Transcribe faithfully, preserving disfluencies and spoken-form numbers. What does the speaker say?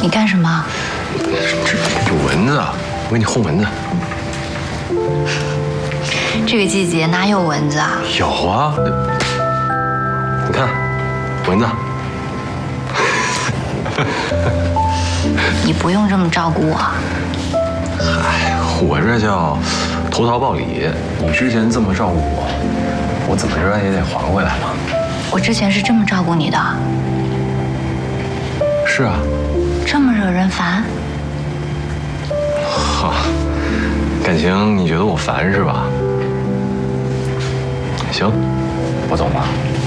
你干什么？ 这有蚊子啊！我给你轰蚊子。 这个季节哪有蚊子啊？ 有啊，你看，蚊子。 你不用这么照顾我。 嗨，我这叫投桃报李。你之前这么照顾我，我怎么着也得还回来嘛。 我之前是这么照顾你的。 是啊。 这么惹人烦？ 哈，感情你觉得我烦是吧？行，我走了。